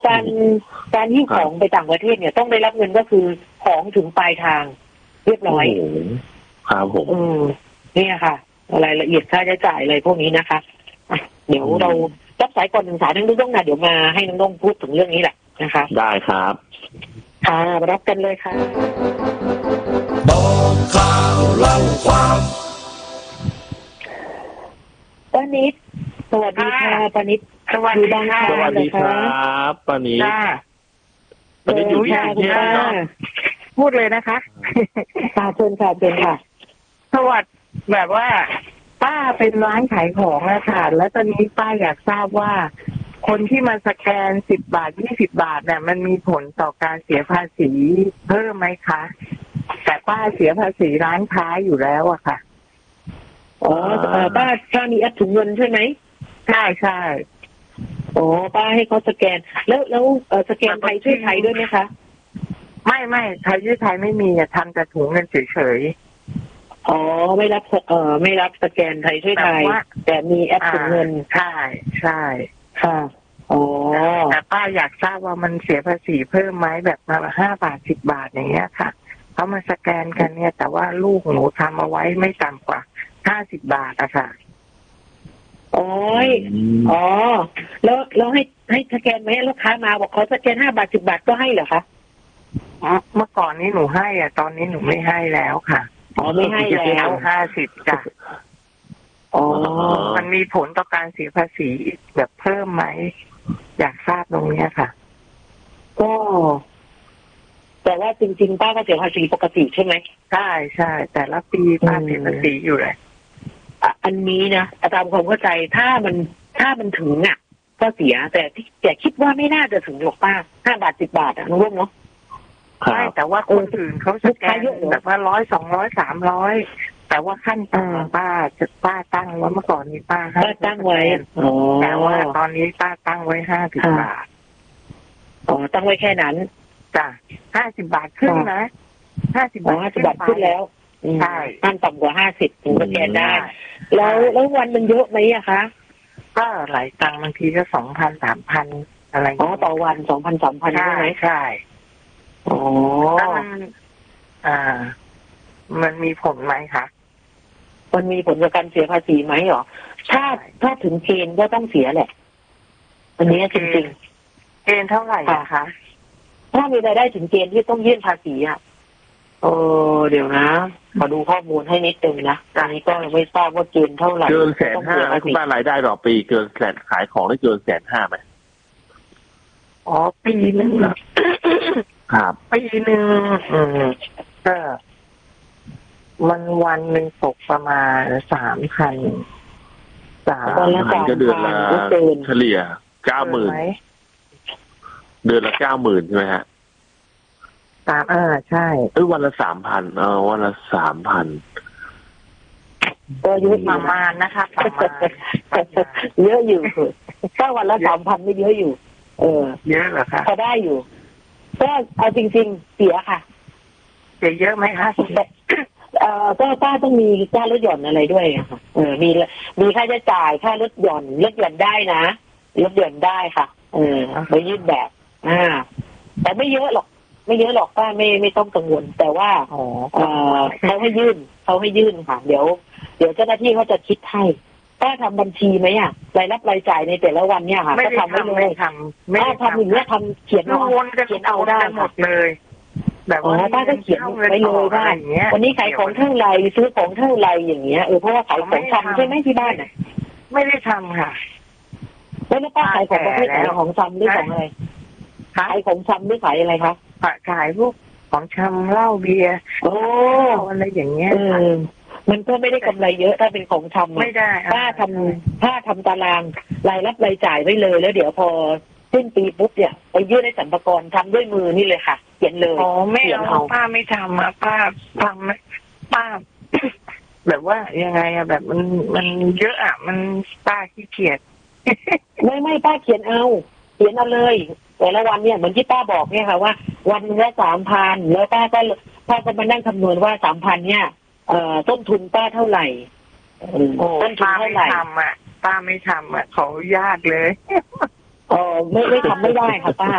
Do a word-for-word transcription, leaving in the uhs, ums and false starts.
การการหิ้วของไปต่างประเทศเนี่ยต้องได้รับเงินก็คือของถึงปลายทางเรียบร้อยครับผมอืมเนี่ยค่ะรายละเอียดค่าใช้จ่ายอะไรพวกนี้นะคะเดี๋ยวเรารับสายก่อนหนึ่งสายทั้งน้องนะเดี๋ยวมาให้น้องๆพูดถึงเรื่องนี้แหละนะคะได้ครับค่ะรับกันเลยค่ะบอกข่าวเล่าความป้านิดสวัสดีค่ะป้านิดสวัสดีค่ะสวัสดีครับป้านิดป้านิดอยู่ที่ไหนเนี่ยพูดเลยนะคะค่ะเชิญค่ะเชิญค่ะสวัสดีแบบว่าป้าเป็นร้านขายของนะค่ะแล้วตอนนี้ป้าอยากทราบว่าคนที่มาสแกนสิบบาทยี่สิบบาทเนี่ยมันมีผลต่อการเสียภาษีเพิ่มไหมคะแต่ป้าเสียภาษีร้านค้าอยู่แล้วอะค่ะอ๋อป้าป้ามีแอปถุงเงินใช่ไหมใช่ใช่อ๋อป้าให้เขาสแกนแล้วแล้วสแกนไทยช่วยไทยด้วยไหมคะไม่ไม่ไทยช่วยไทยไม่มีอะทำแต่ถุงเงินเฉยๆอ๋อไม่รับเอ่อไม่รับสแกนไทยช่วยไทยแต่มีแอปถุงเงินใช่ใช่ค่ะอ๋อแต่ป้าอยากทราบว่ามันเสียภาษีเพิ่มไหมแบบมาห้าบาทสิบบาทอย่างเงี้ยค่ะเขามาสแกนกันเนี่ยแต่ว่าลูกหนูทำเอาไว้ไม่ต่ำกว่าห้าสิบบาทอะค่ะโอ้ยอ๋อแล้วแล้วให้ให้สแกนไหมลูกค้ามาบอกขอสแกนห้าบาทสิบบาทก็ให้เหรอคะเมื่อก่อนนี้หนูให้อ่ะตอนนี้หนูไม่ให้แล้วค่ะอ๋อไม่ให้แล้วห้าสิบจ้ะอ๋อมันมีผลต่อการเสียภาษีแบบเพิ่มไหมอยากทราบตรงนี้ค่ะก็แต่ว่าจริงๆป้าก็เสียภาษีปกติใช่ไหมใช่ใช่แต่ละปีป้าเสียภาษีอยู่เลยอันนี้นะตามความเข้าใจถ้ามันถ้ามันถึงอ่ะก็เสียแต่ที่แต่คิดว่าไม่น่าจะถึงหรอกป้าห้าบาทสิบบาทอ่ะน้องร่วมเนาะใช่แต่ว่าคนอื่นเขาสแกนแบบว่าร้อยสองร้อยสามร้อยแต่ว่าขั้นต่ำป้าจะป้าตั้งไว้เมื่อก่อนนี้ป้าป้าตั้งไว้แต่ว่าตอนนี้ป้าตั้งไว้ห้าสิบบาทอ๋อตั้งไว้แค่นั้นจ้ะห้าสิบบาทขึ้นนะห้าสิบบาทห้าสิบบาทขึ้นแล้วใช่ขั้นต่ำกว่าห้าสิบถึงสแกนได้แล้วแล้ววันมันเยอะไหมอะคะก็หลายตังค์บางทีก็สองพันสามพันอะไรอ๋อต่อวันสองพันสามพันใช่ไหมใช่อ๋อมันอ่ามันมีผลไหมคะมันมีผลกับการเสียภาษีไหมหรอถ้าถ้าถึงเกณฑ์ก็ต้องเสียแหละอันนี้จริงๆเกณฑ์เท่าไหร่คะถ้ามีรายได้ถึงเกณฑ์ที่ต้องยื่นภาษีอ่ะเออเดี๋ยวนะมาดูข้อมูลให้นิดนึงนะตอนนี้ก็ไม่ทราบว่าเกณฑ์เท่าไหร่เกินแสนห้าคุณป้ารายได้ต่อปีเกินแสนขายของได้เกินแสนห้าไหมอ๋อปีนึงเหรอครับปีหนึ่งอืมก็มันวันหนึ่งตกประมาณสามพันสามพันก็เดือนละเฉลี่ยเก้าหมื่นเดือนละเก้าหมื่นใช่ไหมฮะสามอ่าใช่เอ้ยวันละสามพันเออวันละสามพันก็เยอะประมาณนะคะประมาณเยอะอยู่ถ้าวันละสามพันไม่เยอะอยู่เออเยอะเหรอคะพอได้อยู่ก็เอาจริงๆเสียค่ะเสียเยอะไหมคะเอ่อก็ป้าต้องมีค่ารถหย่อนอะไรด้วยค่ะเออมีมีค่าใช้จ่ายค่ารถหย่อนรถหย่อนได้นะรถหย่อนได้ค่ะเออไปยื่นแบบอ่าแต่ไม่เยอะหรอกไม่เยอะหรอกป้าไม่ไม่ต้องกังวลแต่ว่าเออเขาให้ยื่นเขาให้ยื่นค่ะเดี๋ยวเดี๋ยวเจ้าหน้าที่เขาจะคิดให้ป้าทำบัญชีไหมอ่ะรายรับรายจ่ายในแต่ละวันเนี่ยค่ะก็ทำไว้เลยทำไม่ทำอย่างเงี้ยทำเขียนเอาเขียนเอาได้หมดเลยแบบว่าป้าก็เขียนไปเลยว่าวันนี้ขายของเท่าไรซื้อของเท่าไรอย่างเงี้ยเออเพราะว่าขายของชำใช่ไหมที่บ้านอ่ะไม่ได้ทำค่ะแล้วป้าขายของประเภทไหนของชำหรือของอะไรขายของชำหรือขายอะไรคะขายพวกของชำเหล้าเบียร์โอ้อะไรอย่างเงี้ยมันก็ไม่ได้กำไรเยอะถ้าเป็นของชำไม่ได้ป้าทำป้าทำตารางรายรับรายจ่ายไว้เลยแล้วเดี๋ยวพอสิ้นปีปุ๊บเนี่ยไปยื่นให้สรรพากรทำด้วยมือนี่เลยค่ะเขียนเลยอ๋อไม่เอาป้าไม่ทำอ่ะป้าทำป้าแบบว่ายังไงอ่ะแบบมันมันเยอะอ่ะมันป้าขี้เกียจไม่ไม่ป้าเขียนเอาเขียนเอาเลยแต่ละวันเนี่ยเหมือนที่ป้าบอกเนี่ยค่ะว่าวันละสามพันแล้วป้าก็ป้าก็มานั่งคำนวณว่าสามพันเนี่ยเอ่อต้นทุนป้าเท่าไหร่ต้นทุนเท่าไหร่ป้าไม่ทำอ่ะป้าไม่ทำอ่ะขออนุญาตเลยอ๋อไม่ไม่ทำไม่ได้ค่ะป้า